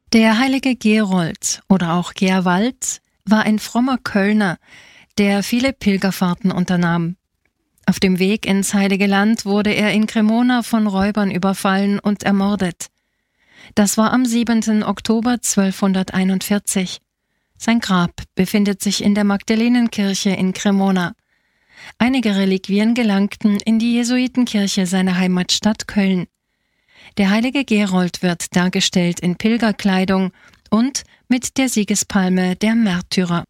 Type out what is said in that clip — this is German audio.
Der heilige Gerold oder auch Gerwald war ein frommer Kölner, der viele Pilgerfahrten unternahm. Auf dem Weg ins Heilige Land wurde er in Cremona von Räubern überfallen und ermordet. Das war am 7. Oktober 1241. Sein Grab befindet sich in der Magdalenenkirche in Cremona. Einige Reliquien gelangten in die Jesuitenkirche seiner Heimatstadt Köln. Der heilige Gerold wird dargestellt in Pilgerkleidung und mit der Siegespalme der Märtyrer.